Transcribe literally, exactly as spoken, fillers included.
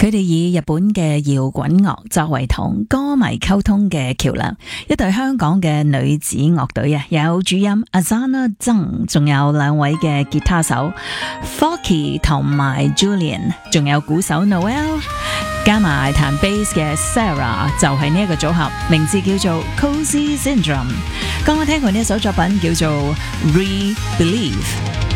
佢哋以日本嘅搖滾樂作為同歌迷溝通嘅橋樑，一隊香港嘅女子樂隊啊，有主音 Azana 曾，仲有兩位嘅吉他手 Forky 同埋 Julian， 仲有鼓手 Noel， 加埋彈 bass 嘅 Sarah， 就係呢一個組合，名字叫做 Cozy Syndrome。剛剛聽過呢一首作品叫做 Re-Believe。